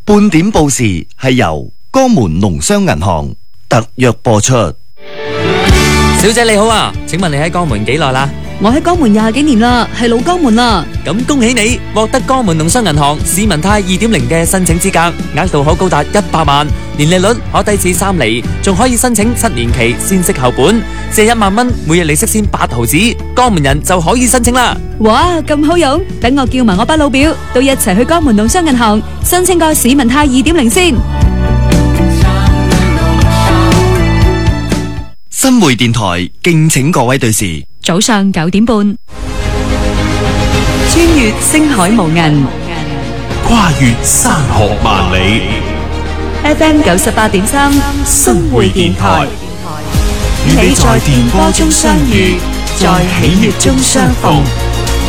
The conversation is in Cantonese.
半點報時係由江門農商銀行特約播出。 小姐你好啊，請問你喺江門幾耐啦？ 我喺江門20幾年啦，係老江門啦。 咁恭喜你獲得江門農商銀行市民貸 2.0 嘅申請資格，額度可高達100萬，年利率可低至3厘，仲可以申請7年期，先息後本，借1萬蚊，每日利息先8毫子，江門人就可以申請啦。 哇，咁好用！等我叫埋我班老表，都一齊去江門農商銀行申請個市民貸 2.0 先。 新會電台敬請各位對視。 早上9點半，穿越星海無垠， 跨越山河萬里。 FM 98.3， 新會電台，與你在電波中相遇，在喜悅中相逢。